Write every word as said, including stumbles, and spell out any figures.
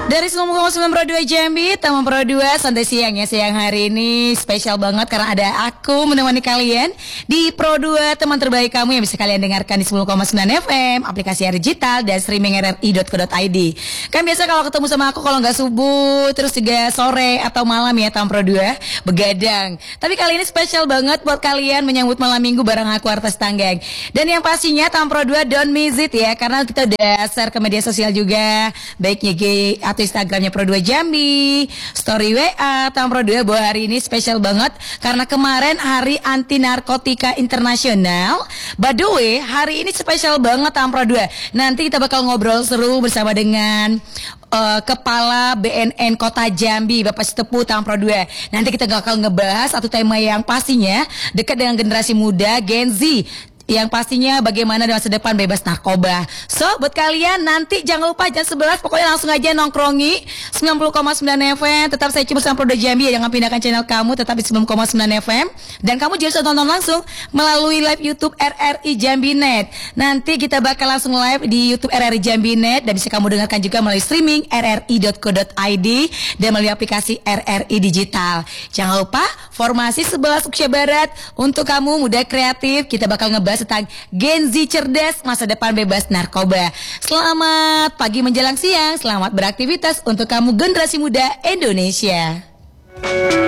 Dari sembilan puluh koma sembilan Pro dua Jambi, Taman Pro dua santai siang ya. Siang hari ini spesial banget karena ada aku menemani kalian di Pro dua, teman terbaik kamu yang bisa kalian dengarkan di sepuluh koma sembilan F M, aplikasi digital dan streaming r r i dot co dot i d. Kan biasa kalau ketemu sama aku kalau nggak subuh, terus juga sore atau malam ya Taman Pro dua begadang. Tapi kali ini spesial banget buat kalian menyambut malam minggu bareng aku Artas Tanggang. Dan yang pastinya Taman Pro dua don't miss it ya, karena kita udah share ke media sosial juga, baik Y G atau Instagramnya Pro dua Jambi, story W A Taman Pro dua bahwa hari ini spesial banget karena kemarin Hari Anti Narkotika Internasional. By the way, hari ini spesial banget Taman Pro dua. Nanti kita bakal ngobrol seru bersama dengan uh, Kepala B N N Kota Jambi, Bapak Sitepu Taman Pro dua. Nanti kita bakal ngebahas satu tema yang pastinya dekat dengan generasi muda Gen Z, yang pastinya bagaimana masa depan bebas narkoba. So, buat kalian nanti jangan lupa jam sebelas pokoknya langsung aja nongkrongi sembilan puluh koma sembilan F M. Tetap saya cuma sama Pro dua Jambi ya, jangan pindahkan channel kamu, tetap di sembilan puluh koma sembilan F M. Dan kamu juga bisa tonton langsung melalui live YouTube R R I Jambi Net. Nanti kita bakal langsung live di YouTube R R I Jambi Net dan bisa kamu dengarkan juga melalui streaming r r i dot co dot i d dan melalui aplikasi R R I Digital. Jangan lupa formasi sebelas Indonesia Barat untuk kamu muda kreatif. Kita bakal ngebahas tentang Gen Z cerdas, masa depan bebas narkoba. Selamat pagi menjelang siang, selamat beraktivitas untuk kamu generasi muda Indonesia.